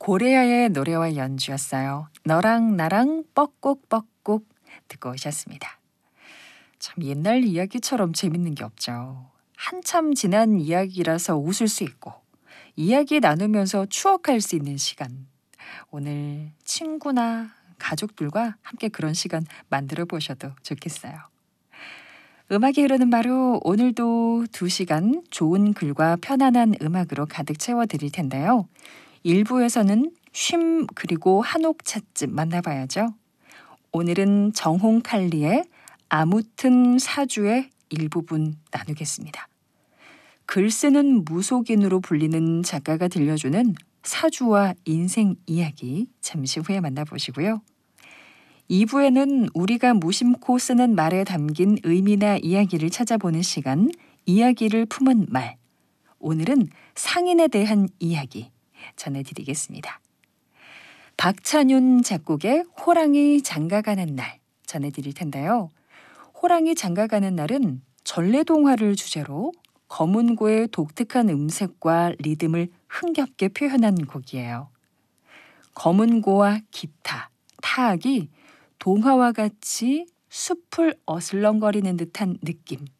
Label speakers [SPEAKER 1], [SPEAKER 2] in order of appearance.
[SPEAKER 1] 고래아의 노래와 연주였어요. 너랑 나랑 뻐꾹뻐꾹 듣고 오셨습니다. 참 옛날 이야기처럼 재밌는 게 없죠. 한참 지난 이야기라서 웃을 수 있고 이야기 나누면서 추억할 수 있는 시간. 오늘 친구나 가족들과 함께 그런 시간 만들어 보셔도 좋겠어요. 음악이 흐르는 바로 오늘도 2시간 좋은 글과 편안한 음악으로 가득 채워드릴 텐데요. 1부에서는 쉼 그리고 한옥 찻집 만나봐야죠. 오늘은 정홍칼리의 아무튼 사주의 일부분 나누겠습니다. 글 쓰는 무속인으로 불리는 작가가 들려주는 사주와 인생 이야기 잠시 후에 만나보시고요. 2부에는 우리가 무심코 쓰는 말에 담긴 의미나 이야기를 찾아보는 시간, 이야기를 품은 말. 오늘은 상인에 대한 이야기 전해드리겠습니다. 박찬윤 작곡의 호랑이 장가가는 날 전해드릴 텐데요. 호랑이 장가가는 날은 전래동화를 주제로 검은고의 독특한 음색과 리듬을 흥겹게 표현한 곡이에요. 검은고와 기타, 타악이 동화와 같이 숲을 어슬렁거리는 듯한 느낌,